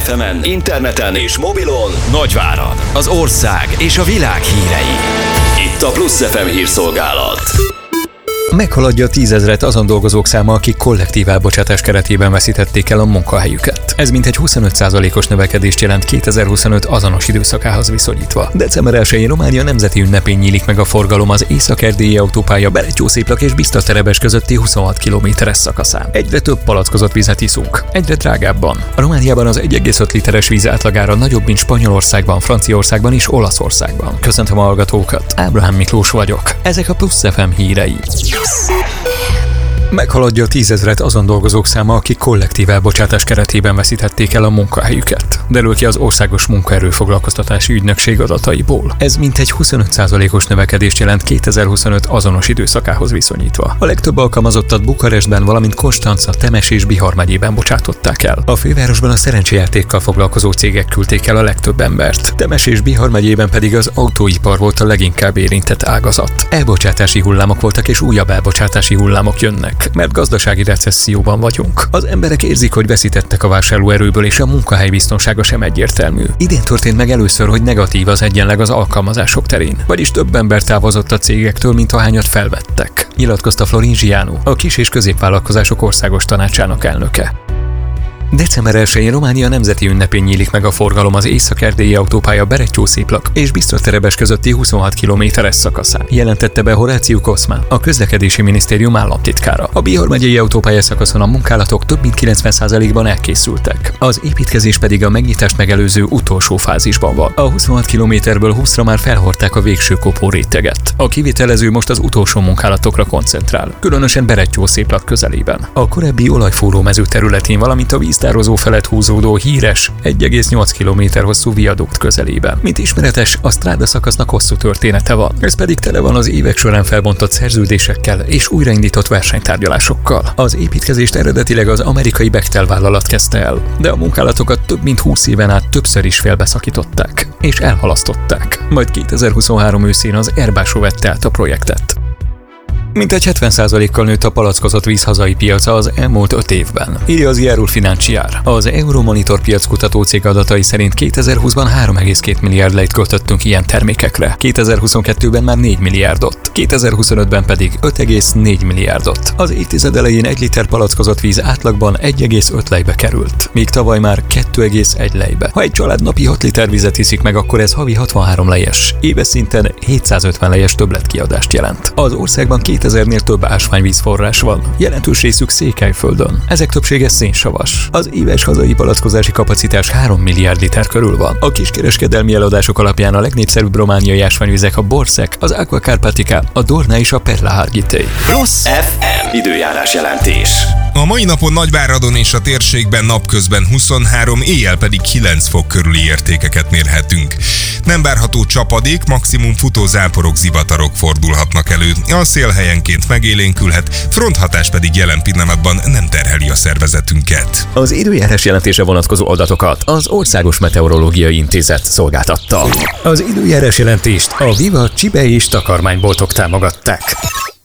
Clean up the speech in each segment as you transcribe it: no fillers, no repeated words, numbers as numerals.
FM-en, interneten és mobilon Nagyvárad, az ország és a világ hírei. Itt a Plusz FM hírszolgálat. Meghaladja 10 000 azon dolgozók száma, akik kollektív elbocsátás keretében veszítették el a munkahelyüket. Ez mintegy 25%-os növekedést jelent 2025 azonos időszakához viszonyítva. December 1-én Románia nemzeti ünnepén nyílik meg a forgalom az észak-erdélyi autópálya Berettyósziplak és Bicstraterebes közötti 26 kilométeres szakaszán. Egyre több palackozott vizet iszunk, egyre drágábban. A Romániában az 1,5 literes víz átlagára nagyobb, mint Spanyolországban, Franciaországban és Olaszországban. Köszöntöm a hallgatókat, Ábrahám Miklós vagyok. Ezek a Plusz FM hírei. Meghaladja 10 000 azon dolgozók száma, akik kollektív elbocsátás keretében veszítették el a munkahelyüket. Derül ki az Országos Munkaerőfoglalkoztatási Ügynökség adataiból. Ez mintegy 25%-os növekedést jelent 2025 azonos időszakához viszonyítva. A legtöbb alkalmazottat Bukarestben, valamint Konstanca, Temes és Bihar megyében bocsátották el. A fővárosban a szerencsejátékkal foglalkozó cégek küldték el a legtöbb embert. Temes és Bihar megyében pedig az autóipar volt a leginkább érintett ágazat. Elbocsátási hullámok voltak és újabb elbocsátási hullámok jönnek, mert gazdasági recesszióban vagyunk. Az emberek érzik, hogy veszítettek a vásárlóerőből, és a munkahely biztonsága sem egyértelmű. Idén történt meg először, hogy negatív az egyenleg az alkalmazások terén, vagyis több ember távozott a cégektől, mint ahányat felvettek, nyilatkozta Florin Zsiánu, a kis- és középvállalkozások országos tanácsának elnöke. December 1-én Románia nemzeti ünnepén nyílik meg a forgalom az észak-erdélyi autópálya Berettyósziplak és Bicstraterebes közötti 26 kilométeres szakaszán, jelentette be Horácio Cosma, a közlekedési minisztérium államtitkára. A Bihar megyei autópálya szakaszon a munkálatok több mint 90%-ban elkészültek. Az építkezés pedig a megnyitást megelőző utolsó fázisban van. A 26 kilométerből 20-ra már felhordták a végső kopó réteget. A kivitelező most az utolsó munkálatokra koncentrál, különösen Berettyósziplak közelében. A korábbi olajfúró mező területén, valamint a víztározó felett húzódó híres 1,8 km hosszú viadukt közelében. Mint ismeretes, a stráda szakasznak hosszú története van. Ez pedig tele van az évek során felbontott szerződésekkel és újraindított versenytárgyalásokkal. Az építkezést eredetileg az amerikai Bechtel vállalat kezdte el, de a munkálatokat több mint 20 éven át többször is félbeszakították és elhalasztották. Majd 2023 őszén az Airbus vette át a projektet. Mintegy 70%-kal nőtt a palackozott víz hazai piaca az elmúlt 5 évben, írja az Ierul Financiar. Az Euromonitor piackutató cég adatai szerint 2020-ban 3,2 milliárd lejt költöttünk ilyen termékekre, 2022-ben már 4 milliárdot, 2025-ben pedig 5,4 milliárdot. Az évtized elején 1 liter palackozott víz átlagban 1,5 lejbe került, míg tavaly már 2,1 lejbe. Ha egy család napi 6 liter vizet iszik meg, akkor ez havi 63 lejes, éves szinten 750 lejes többletkiadást jelent. Az országban 2000-nél több ásványvízforrás van, jelentős részük Székelyföldön. Ezek többsége szénsavas. Az éves hazai palackozási kapacitás 3 milliárd liter körül van. A kiskereskedelmi eladások alapján a legnépszerűbb romániai ásványvizek a Borszek, az Aqua Carpatica, a Dorna és a Perla Harghitei. Plusz FM időjárás jelentés. A mai napon Nagyváradon és a térségben napközben 23, éjjel pedig 9 fok körüli értékeket mérhetünk. Nem várható csapadék, maximum futózáporok, zivatarok fordulhatnak elő. A szél helyenként megélénkülhet, fronthatás pedig jelen pillanatban nem terheli a szervezetünket. Az időjárás jelentése vonatkozó adatokat az Országos Meteorológiai Intézet szolgáltatta. Az időjárás jelentést a Viva Csibe és takarmányboltok támogatták.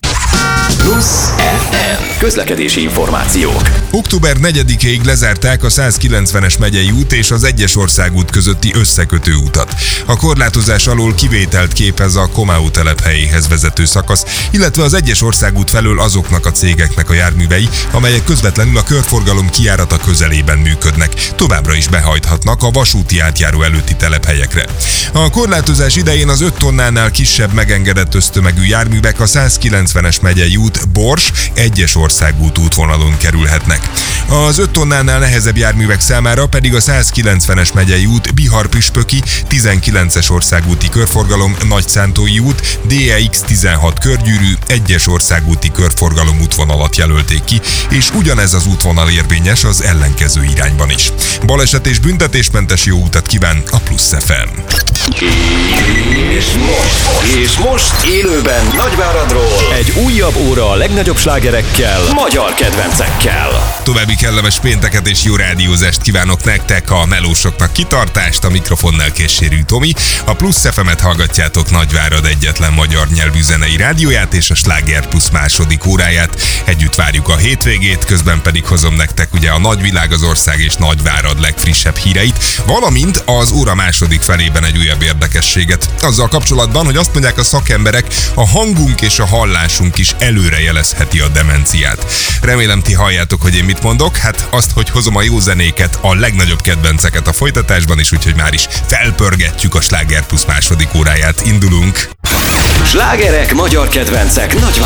Plusz FM közlekedési információk. Október 4-ig lezárták a 190-es megyei út és az Egyes országút közötti összekötő utat. A korlátozás alól kivételt képez a Komáú telephelyéhez vezető szakasz, illetve az Egyes országút felől azoknak a cégeknek a járművei, amelyek közvetlenül a körforgalom kijárata közelében működnek. Továbbra is behajthatnak a vasúti átjáró előtti telephelyekre. A korlátozás idején az 5 tonnánál kisebb megengedett össztömegű járművek a 190-es megyei út Bors Egyes országút útvonalon kerülhetnek. Az 5 tonnánál nehezebb járművek számára pedig a 190-es megyei út Bihar-Püspöki 19-es országúti körforgalom Nagyszántói út DEX 16 körgyűrű Egyes országúti körforgalom útvonalat jelölték ki, és ugyanez az útvonal érvényes az ellenkező irányban is. Baleset és büntetésmentes jó utat kíván a Plusz FM. És most élőben Nagyváradról egy újabb óra óra a legnagyobb slágerekkel, magyar kedvencekkel. További kellemes pénteket és jó rádiózást kívánok nektek, a melósoknak kitartást, a mikrofonnál Kessérű Tomi. A Plusz FM-et hallgatjátok, Nagyvárad egyetlen magyar nyelvű zenei rádióját és a Sláger Plusz második óráját. Együtt várjuk a hétvégét, közben pedig hozom nektek ugye a nagyvilág, az ország és Nagyvárad legfrissebb híreit, valamint az óra második felében egy újabb érdekességet. Azzal kapcsolatban, hogy azt mondják a szakemberek, a hangunk és a hallásunk is előrejelezheti a demenciát. Remélem ti halljátok, hogy én mit mondok, hát azt, hogy hozom a jó zenéket, a legnagyobb kedvenceket a folytatásban is, úgyhogy már is felpörgetjük a Sláger Plusz második óráját. Indulunk! Slágerek, magyar kedvencek, Nagyvárad.